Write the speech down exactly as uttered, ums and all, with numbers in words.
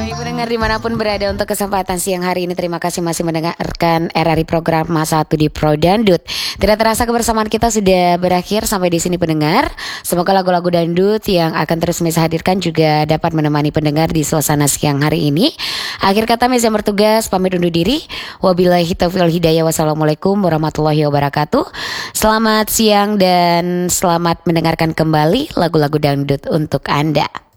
Pendengar dimanapun berada untuk kesempatan siang hari ini, terima kasih masih mendengarkan R R I program satu di Pro Dangdut. Tidak terasa kebersamaan kita sudah berakhir sampai di sini pendengar. Semoga lagu-lagu dangdut yang akan terus Mesa hadirkan juga dapat menemani pendengar di suasana siang hari ini. Akhir kata Mesa yang bertugas pamit undur diri. Wabillahi taufiq wal hidayah. Wassalamualaikum warahmatullahi wabarakatuh. Selamat siang dan selamat mendengarkan kembali lagu-lagu dangdut untuk Anda.